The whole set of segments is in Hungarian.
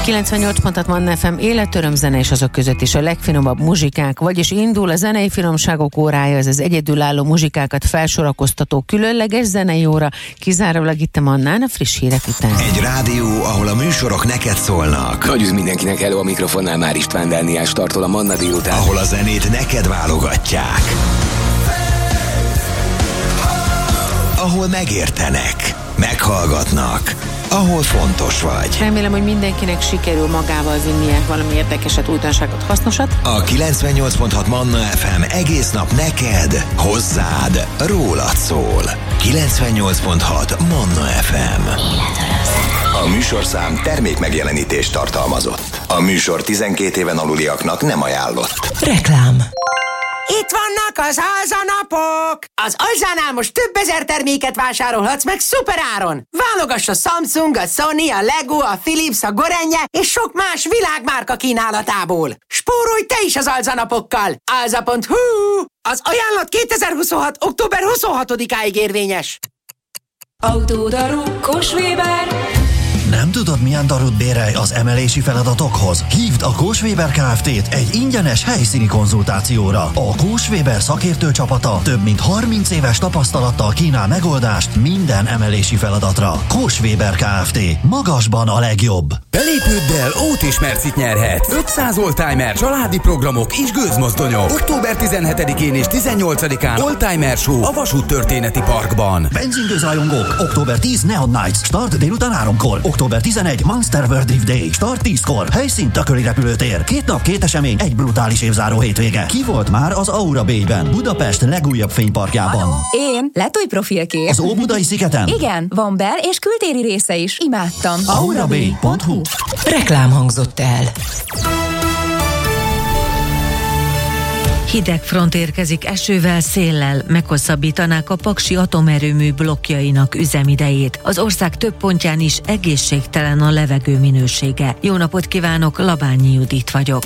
98.6 Manna FM, életörömzene és azok között is a legfinomabb muzsikák, vagyis indul a zenei finomságok órája, ez az egyedülálló muzsikákat felsorakoztató különleges zenei óra, kizárólag itt a Mannán a friss hírek után. Egy rádió, ahol a műsorok neked szólnak. Nagyüz mindenkinek, hello, a mikrofonnál már István Dániel startol a Manna délután. Ahol a zenét neked válogatják. Ahol megértenek, meghallgatnak, ahol fontos vagy. Remélem, hogy mindenkinek sikerül magával vinnie valami érdekeset, újdonságot, hasznosat. A 98.6 Manna FM egész nap neked, hozzád, rólad szól. 98.6 Manna FM. A műsorszám termékmegjelenítést tartalmazott. A műsor 12 éven aluliaknak nem ajánlott. Reklám. Itt vannak az alzanapok! Az Alzánál most több ezer terméket vásárolhatsz meg szuperáron! Válogass a Samsung, a Sony, a Lego, a Philips, a Gorenje és sok más világmárka kínálatából! Spórolj te is az alzanapokkal! Alza.hu! Az ajánlat 2026. október 26-áig érvényes! Autódaru Kós-Weber. Nem tudod, milyen darut bérelj az emelési feladatokhoz? Hívd a Kós-Weber Kft-t egy ingyenes helyszíni konzultációra. A Kós-Weber szakértő csapata több mint 30 éves tapasztalattal kínál megoldást minden emelési feladatra. Kós-Weber Kft. Magasban a legjobb. Belépőddel Autis Mercit nyerhet. 500 oldtimer, családi programok és gőzmozdonyok. Október 17-én és 18-án Oldtimer Show a Vasút Történeti Parkban. Benzingőzrajongók, október 10 Neon Nights, start délután 3-kor. Október 11 Monster World Drift Day, start 10-kor. Helyszín Tököli repülőtér. 2 nap, 2 esemény, egy brutális évzáró hétvége. Ki volt már az Aura Bay-ben, Budapest legújabb fényparkjában? Én letúj profilkép. Az Óbudai szigeten? Igen, van bel- és kültéri része is. Imádtam. aurabay.hu. Reklám hangzott el. Hideg front érkezik esővel, széllel, meghosszabbítanák a paksi atomerőmű blokkjainak üzemidejét. Az ország több pontján is egészségtelen a levegő minősége. Jó napot kívánok, Labányi Judit vagyok.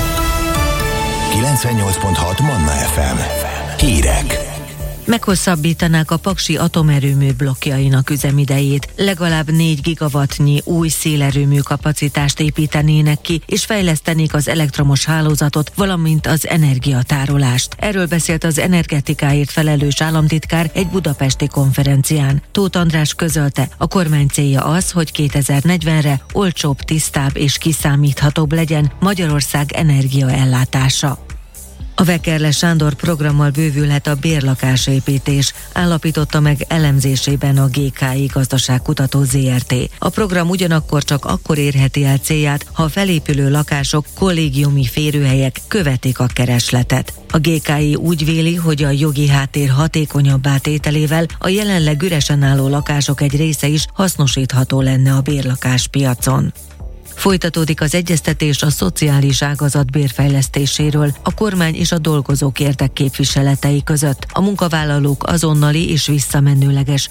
98.6 Manna FM. Hírek. Meghosszabbítanák a paksi atomerőmű blokkjainak üzemidejét, legalább 4 gigawattnyi új szélerőmű kapacitást építenének ki, és fejlesztenék az elektromos hálózatot, valamint az energiatárolást. Erről beszélt az energetikáért felelős államtitkár egy budapesti konferencián. Tóth András közölte, a kormány célja az, hogy 2040-re olcsóbb, tisztább és kiszámíthatóbb legyen Magyarország energiaellátása. A Vekerle Sándor programmal bővülhet a bérlakásépítés, állapította meg elemzésében a GKI Gazdaságkutató ZRT. A program ugyanakkor csak akkor érheti el célját, ha a felépülő lakások, kollégiumi férőhelyek követik a keresletet. A GKI úgy véli, hogy a jogi háttér hatékonyabbá tételével a jelenleg üresen álló lakások egy része is hasznosítható lenne a bérlakáspiacon. Folytatódik az egyeztetés a szociális ágazat bérfejlesztéséről a kormány és a dolgozók érdekképviseletei között. A munkavállalók azonnali és visszamenőleges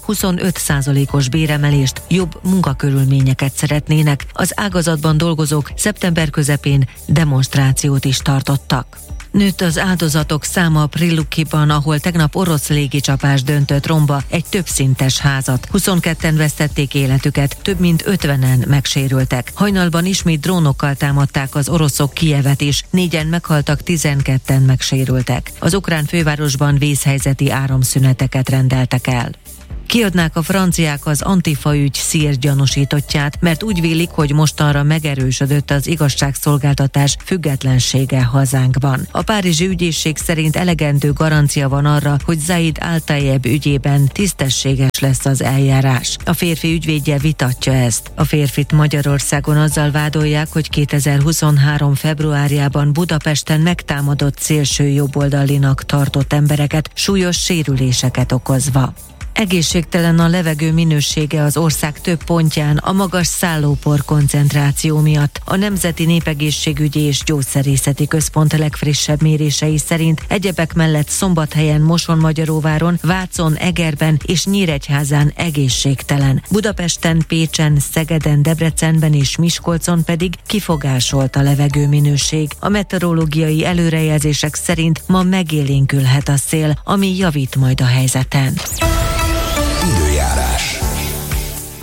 25%-os béremelést, jobb munkakörülményeket szeretnének. Az ágazatban dolgozók szeptember közepén demonstrációt is tartottak. Nőtt az áldozatok száma a Prillukiban, ahol tegnap orosz légicsapás döntött romba egy többszintes házat. 22-en vesztették életüket, több mint 50-en megsérültek. Hajnalban ismét drónokkal támadták az oroszok Kijevet is, 4-en meghaltak, 12-en megsérültek. Az ukrán fővárosban vészhelyzeti áramszüneteket rendeltek el. Kiadnák a franciák az Antifa ügy szír gyanúsítottját, mert úgy vélik, hogy mostanra megerősödött az igazságszolgáltatás függetlensége hazánkban. A párizsi ügyészség szerint elegendő garancia van arra, hogy Zaid Al-Tayeb ügyében tisztességes lesz az eljárás. A férfi ügyvédje vitatja ezt. A férfit Magyarországon azzal vádolják, hogy 2023. februárjában Budapesten megtámadott szélső jobboldalinak tartott embereket súlyos sérüléseket okozva. Egészségtelen a levegő minősége az ország több pontján a magas szállópor koncentráció miatt. A Nemzeti Népegészségügyi és Gyógyszerészeti Központ legfrissebb mérései szerint egyebek mellett Szombathelyen, Mosonmagyaróváron, Vácon, Egerben és Nyíregyházán egészségtelen. Budapesten, Pécsen, Szegeden, Debrecenben és Miskolcon pedig kifogásolt a levegő minőség. A meteorológiai előrejelzések szerint ma megélénkülhet a szél, ami javít majd a helyzeten. Időjárás.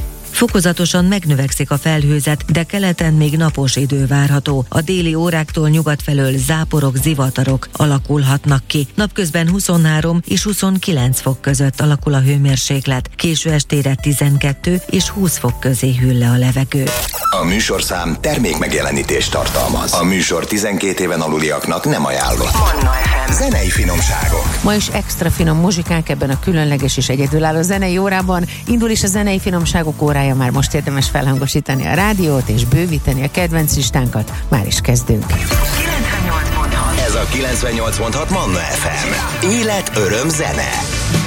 Fokozatosan megnövekszik a felhőzet, de keleten még napos idő várható. A déli óráktól nyugat felől záporok, zivatarok alakulhatnak ki. Napközben 23 és 29 fok között alakul a hőmérséklet. Késő estére 12 és 20 fok közé hűl le a levegő. A műsorszám termékmegjelenítést tartalmaz. A műsor 12 éven aluliaknak nem ajánlott. Manna FM. Zenei finomságok. Ma is extra finom muzsikák ebben a különleges és egyedülálló zenei órában. Indul is a zenei finomságok órája, már most érdemes felhangosítani a rádiót és bővíteni a kedvenc listánkat. Már is kezdünk. 98.6. Ez a 98.6 Manna FM. Élet, öröm, zene.